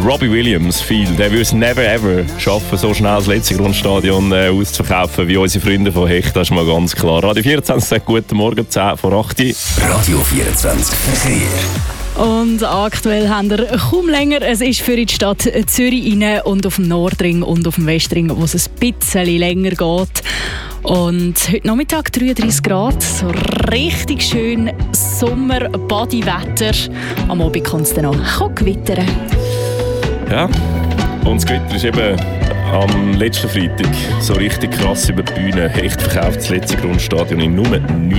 Robbie Williams, viel. Der würde es never ever schaffen, so schnell das letzte Grundstadion auszuverkaufen wie unsere Freunde von Hecht. Das ist mal ganz klar. Radio 24 sagt guten Morgen, 10 vor 8 Uhr. Radio 24 Verkehr. Und aktuell haben wir kaum länger. Es ist für die Stadt Zürich rein und auf dem Nordring und auf dem Westring, wo es ein bisschen länger geht. Und heute Nachmittag 33 Grad, so richtig schön Sommer-Bodywetter. Am Abend kann es dann noch gewittern. Ja, und das Gewitter ist eben am letzten Freitag so richtig krass über die Bühne. Hecht verkauft das letzte Grundstadion in nur 9